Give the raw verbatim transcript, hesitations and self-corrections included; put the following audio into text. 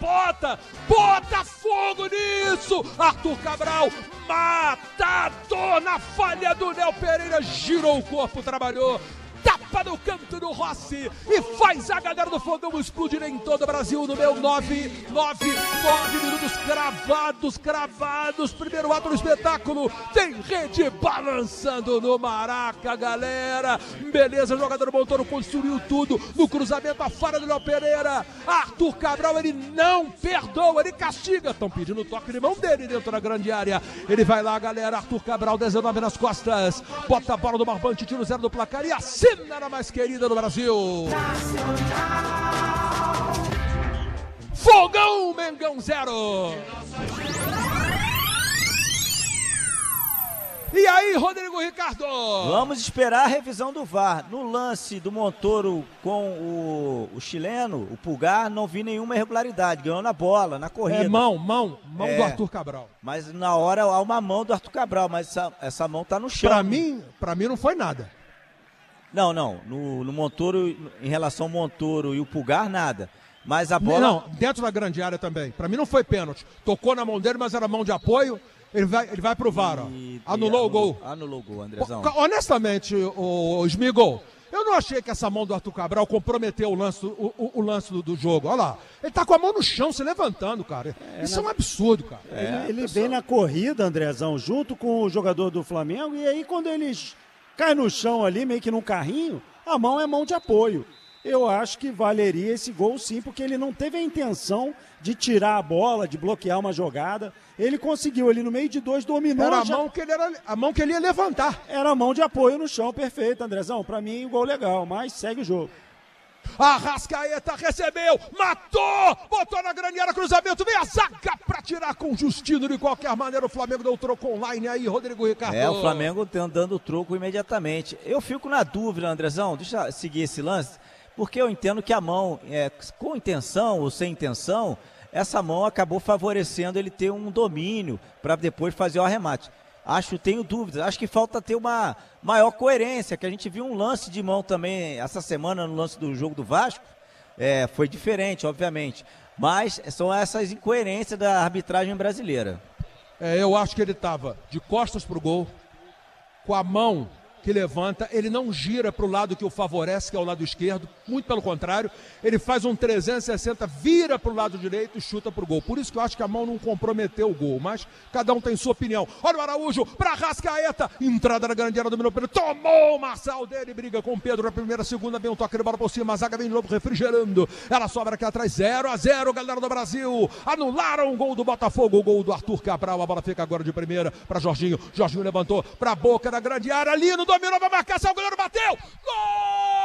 bota, bota fogo nisso. Arthur Cabral, matador na falha do Léo Pereira, girou o corpo, trabalhou. Tapa no canto do Rossi e faz a galera do Fogão explodir em todo o Brasil no meu nove, nove, nove minutos cravados, cravados. Primeiro ato do espetáculo, tem rede balançando no Maraca, galera. Beleza, o jogador Montoro construiu tudo no cruzamento, a falha do Léo Pereira. Arthur Cabral, ele não perdoa, ele castiga. Estão pedindo toque de mão dele dentro da grande área. Ele vai lá, galera. Arthur Cabral, dezenove nas costas. Bota a bola do Barbante, tira o zero do placar e assim era mais querida do Brasil. Fogão, Mengão zero. E aí, Rodrigo Ricardo? Vamos esperar a revisão do V A R. No lance do Montoro com o, o chileno, o Pulgar, não vi nenhuma irregularidade. Ganhou na bola, na corrida. É mão, mão, mão é, do Arthur Cabral. Mas na hora há uma mão do Arthur Cabral, mas essa, essa mão tá no chão. Pra mim, pra mim não foi nada. Não, não, no, no Montoro, em relação ao Montoro e o Pulgar, nada. Mas a bola... Não, dentro da grande área também. Pra mim não foi pênalti. Tocou na mão dele, mas era mão de apoio. Ele vai, ele vai pro V A R, ó. E, anulou e o gol. Anulou o gol, Andrezão. Honestamente, o, o Smigol, eu não achei que essa mão do Arthur Cabral comprometeu o lance, o, o, o lance do, do jogo. Olha lá. Ele tá com a mão no chão, se levantando, cara. É, Isso na... é um absurdo, cara. É, ele ele vem na corrida, Andrezão, junto com o jogador do Flamengo. E aí, quando eles caem no chão ali, meio que num carrinho, a mão é mão de apoio. Eu acho que valeria esse gol sim, porque ele não teve a intenção de tirar a bola, de bloquear uma jogada. Ele conseguiu ali no meio de dois, dominou. Era a, já... mão que ele era, a mão que ele ia levantar. Era a mão de apoio no chão, perfeito, Andrezão. Pra mim, um gol legal, mas segue o jogo. Arrascaeta recebeu, matou, botou na grande área, cruzamento, vem a zaga pra tirar com o Justino. De qualquer maneira, o Flamengo deu troco online aí, Rodrigo Ricardo. É, o Flamengo dando troco imediatamente. Eu fico na dúvida, Andrezão, deixa eu seguir esse lance, porque eu entendo que a mão, é, com intenção ou sem intenção, essa mão acabou favorecendo ele ter um domínio para depois fazer o arremate. Acho, tenho dúvidas, acho que falta ter uma maior coerência, que a gente viu um lance de mão também essa semana no lance do jogo do Vasco, é, foi diferente, obviamente, mas são essas incoerências da arbitragem brasileira. É, eu acho que ele estava de costas pro gol, com a mão que levanta, ele não gira para o lado que o favorece, que é o lado esquerdo, muito pelo contrário, ele faz um trezentos e sessenta, vira para o lado direito e chuta para o gol. Por isso que eu acho que a mão não comprometeu o gol, mas cada um tem sua opinião. Olha o Araújo para Arrascaeta, entrada na grande área, dominou Pedro, tomou o Marçal dele, briga com o Pedro na primeira, segunda, vem um toque de bola por cima, a zaga vem de novo refrigerando, ela sobra aqui atrás, zero a zero, galera do Brasil, anularam o gol do Botafogo, o gol do Arthur Cabral, a bola fica agora de primeira para Jorginho, Jorginho levantou para a boca da grande área, ali no dominou, vai marcar, o goleiro bateu, gol!